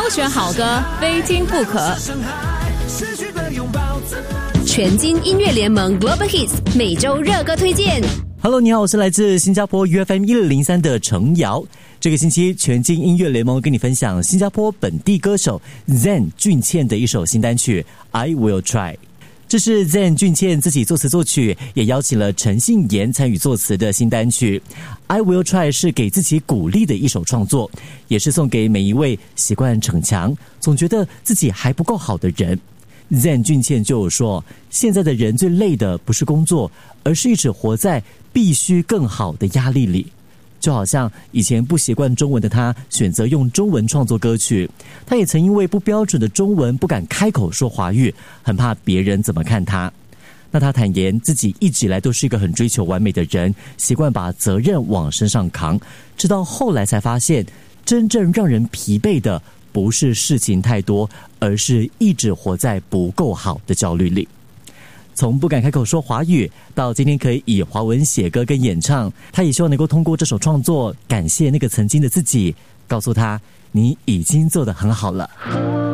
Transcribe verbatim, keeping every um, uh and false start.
选好歌，非听不可。 全金音乐联盟 Global Hits 每周热歌推荐。 Hello， 你好，我是来自新加坡 U F M 一零零三的程瑶。这个星期全金音乐联盟跟你分享新加坡本地歌手 Zen 俊倩的一首新单曲 I Will Try。这是 Zen 俊倩自己作词作曲，也邀请了陈信妍参与作词的新单曲 I Will Try， 是给自己鼓励的一首创作，也是送给每一位习惯逞强总觉得自己还不够好的人。Zen 俊倩就有说，现在的人最累的不是工作，而是一直活在必须更好的压力里。就好像以前不习惯中文的他选择用中文创作歌曲，他也曾因为不标准的中文不敢开口说华语，很怕别人怎么看他。那他坦言自己一直以来都是一个很追求完美的人，习惯把责任往身上扛，直到后来才发现，真正让人疲惫的不是事情太多，而是一直活在不够好的焦虑里。从不敢开口说华语到今天可以以华文写歌跟演唱，他也希望能够通过这首创作感谢那个曾经的自己，告诉他你已经做得很好了。